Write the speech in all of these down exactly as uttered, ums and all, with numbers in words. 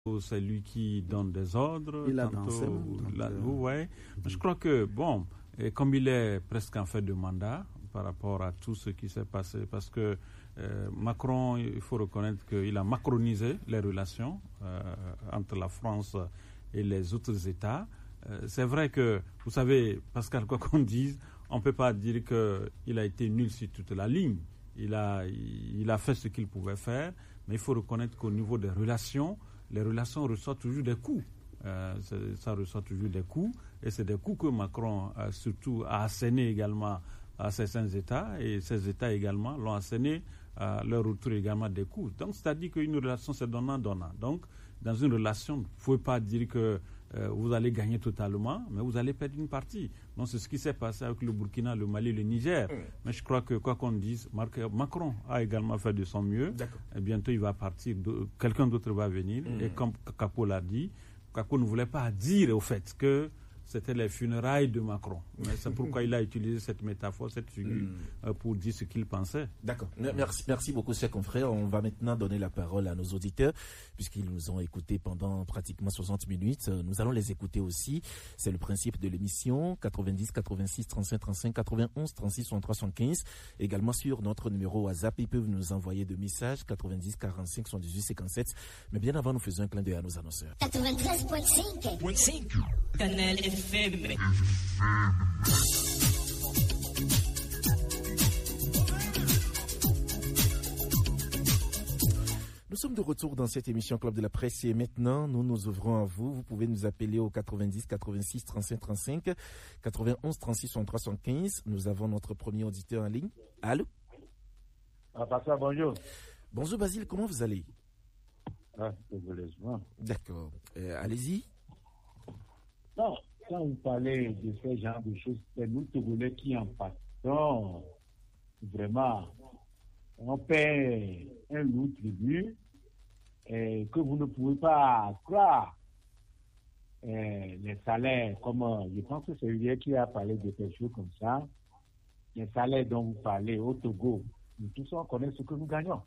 c'est lui qui donne des ordres. Il a tantôt, dansé, la, euh... vous voyez. Mm-hmm. Je crois que, bon, et comme il est presque en fin de mandat par rapport à tout ce qui s'est passé, parce que euh, Macron, il faut reconnaître qu'il a macronisé les relations euh, entre la France et les autres États. Euh, c'est vrai que, vous savez, Pascal, quoi qu'on dise, on ne peut pas dire qu'il a été nul sur toute la ligne. Il a, il a fait ce qu'il pouvait faire, mais il faut reconnaître qu'au niveau des relations, les relations reçoivent toujours des coups. Euh, ça reçoit toujours des coups, et c'est des coups que Macron a surtout a asséné également à certains États, et ces États également l'ont asséné à leur retour également des coups. Donc, c'est-à-dire qu'une relation, c'est donnant-donnant. Donc, dans une relation, vous ne pouvez pas dire que euh, vous allez gagner totalement, mais vous allez perdre une partie. Donc, c'est ce qui s'est passé avec le Burkina, le Mali, le Niger. Mmh. Mais je crois que, quoi qu'on dise, Macron a également fait de son mieux. Et bientôt, il va partir. Quelqu'un d'autre va venir. Mmh. Et comme Capo l'a dit, Capo ne voulait pas dire, au fait, que c'était les funérailles de Macron. Mais c'est pourquoi il a utilisé cette métaphore, cette figure, mm. pour dire ce qu'il pensait. D'accord. Merci, merci beaucoup, chers confrères. On va maintenant donner la parole à nos auditeurs, puisqu'ils nous ont écoutés pendant pratiquement soixante minutes. Nous allons les écouter aussi. C'est le principe de l'émission. quatre-vingt-dix, quatre-vingt-six, trente-cinq, trente-cinq, quatre-vingt-onze, trente-six, soixante-trois, soixante-quinze. Également sur notre numéro WhatsApp, ils peuvent nous envoyer des messages. quatre-vingt-dix, quarante-cinq, soixante-dix-huit, cinquante-sept. Mais bien avant, nous faisons un clin d'œil à nos annonceurs. quatre-vingt-treize virgule cinq. Canal F M. Nous sommes de retour dans cette émission Club de la Presse et maintenant nous nous ouvrons à vous. Vous pouvez nous appeler au quatre-vingt-dix, quatre-vingt-six, trente-cinq, trente-cinq, quatre-vingt-onze, trente-six, soixante-trois, soixante-quinze. Nous avons notre premier auditeur en ligne. Allô? Ah, Pascal, bonjour. Bonjour Basile, comment vous allez? Ah, désolé, d'accord. Euh, allez-y. Non. Quand vous parlez de ce genre de choses, c'est nous Togolais qui en passons. Vraiment, on paie un lourd tribut et que vous ne pouvez pas croire. Et les salaires, comme je pense que c'est lui qui a parlé de quelque chose comme ça, les salaires dont vous parlez au Togo, nous tous on connaît ce que nous gagnons.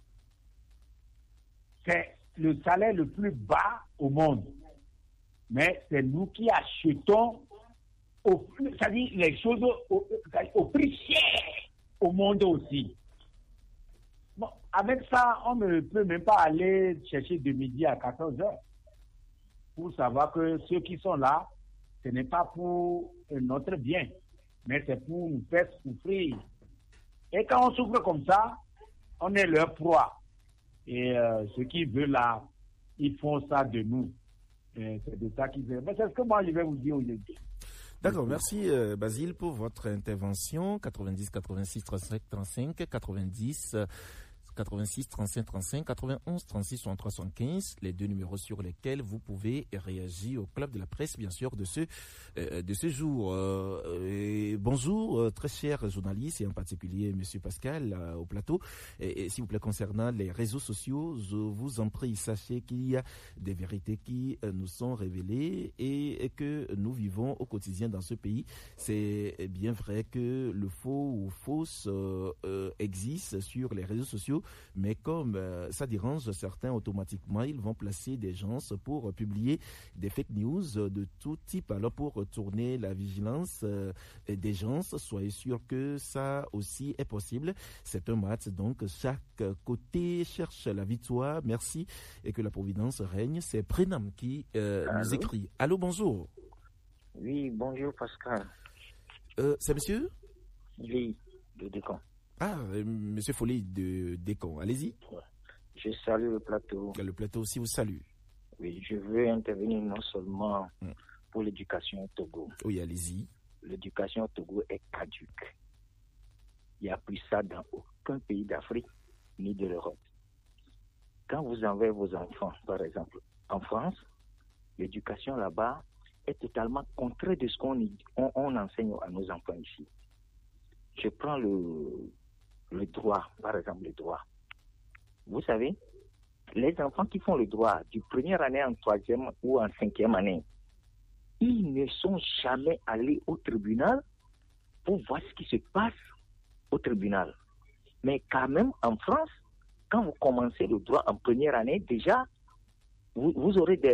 C'est le salaire le plus bas au monde. Mais c'est nous qui achetons au, c'est-à-dire les choses au, au prix cher au monde aussi. Bon, avec ça, on ne peut même pas aller chercher de midi à quatorze heures pour savoir que ceux qui sont là, ce n'est pas pour notre bien, mais c'est pour nous faire souffrir. Et quand on souffre comme ça, on est leur proie. Et euh, ceux qui veulent là, ils font ça de nous. Et c'est de ça qu'ils veulent. Mais c'est ce que moi je vais vous dire aujourd'hui. D'accord, merci euh, Basile pour votre intervention. quatre-vingt-dix, quatre-vingt-six, trente-cinq, trente-cinq, quatre-vingt-dix, quatre-vingt-six, trente-cinq, trente-cinq, quatre-vingt-onze, trente-six, soixante-trois, soixante-quinze, les deux numéros sur lesquels vous pouvez réagir au Club de la Presse, bien sûr, de ce euh, de ce jour. Euh, et bonjour, euh, très chers journalistes, et en particulier Monsieur Pascal euh, au plateau. Et, et s'il vous plaît, concernant les réseaux sociaux, je vous en prie, sachez qu'il y a des vérités qui euh, nous sont révélées et, et que nous vivons au quotidien dans ce pays. C'est bien vrai que le faux ou fausse euh, euh, existe sur les réseaux sociaux. Mais comme euh, ça dérange certains, automatiquement, ils vont placer des gens pour euh, publier des fake news de tout type. Alors, pour tourner la vigilance euh, des gens, soyez sûr que ça aussi est possible. C'est un match, donc chaque côté cherche la victoire. Merci et que la providence règne. C'est Prénam qui euh, nous écrit. Allô, bonjour. Oui, bonjour Pascal. Euh, c'est monsieur? Oui, de Décon. Ah, euh, monsieur Folly de Décon, allez-y. Je salue le plateau. Le plateau aussi vous salue. Oui, je veux intervenir non seulement mm. pour l'éducation au Togo. Oui, allez-y. L'éducation au Togo est caduque. Il n'y a plus ça dans aucun pays d'Afrique ni de l'Europe. Quand vous envoyez vos enfants, par exemple, en France, l'éducation là-bas est totalement contraire de ce qu'on on, on enseigne à nos enfants ici. Je prends le, le droit, par exemple le droit. Vous savez, les enfants qui font le droit du première année en troisième ou en cinquième année, ils ne sont jamais allés au tribunal pour voir ce qui se passe au tribunal. Mais quand même, en France, quand vous commencez le droit en première année, déjà, vous, vous aurez des